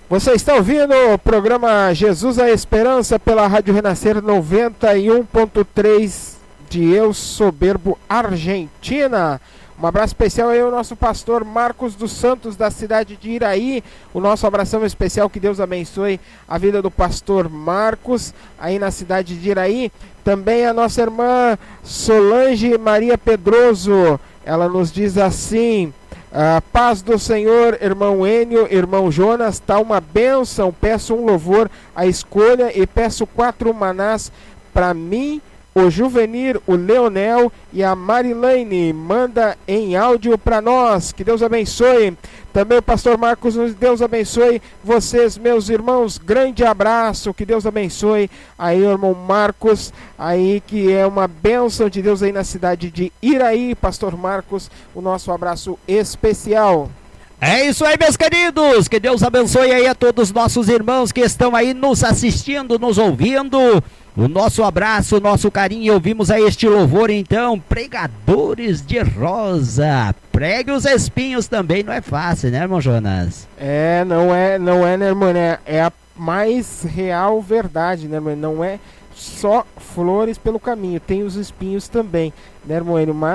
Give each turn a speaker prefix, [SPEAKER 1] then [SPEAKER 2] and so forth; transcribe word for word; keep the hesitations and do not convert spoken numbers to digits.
[SPEAKER 1] Você está ouvindo o programa Jesus a Esperança pela Rádio Renascer noventa e um ponto três de El Soberbo, Argentina. Um abraço especial aí ao nosso pastor Marcos dos Santos, da cidade de Iraí. O nosso abração especial, que Deus abençoe a vida do pastor Marcos, aí na cidade de Iraí. Também a nossa irmã Solange Maria Pedroso, ela nos diz assim: a paz do Senhor, irmão Enio, irmão Jonas, tá uma bênção. Peço um louvor à escolha e peço quatro manás para mim, o Juvenir, o Leonel e a Marilane. Manda em áudio para nós. Que Deus abençoe. Também o pastor Marcos, Deus abençoe vocês, meus irmãos. Grande abraço, que Deus abençoe aí o irmão Marcos, aí que é uma bênção de Deus aí na cidade de Iraí. Pastor Marcos, o nosso abraço especial.
[SPEAKER 2] É isso aí, meus queridos, que Deus abençoe aí a todos os nossos irmãos que estão aí nos assistindo, nos ouvindo. O nosso abraço, o nosso carinho. Ouvimos aí este louvor então, Pregadores de Rosa. Pregue os espinhos também, não é fácil, né, irmão Jonas?
[SPEAKER 1] É, não é, não é, né, irmão, é, é a mais real verdade, né, irmão? Não é só flores pelo caminho, tem os espinhos também, né, irmão? Mas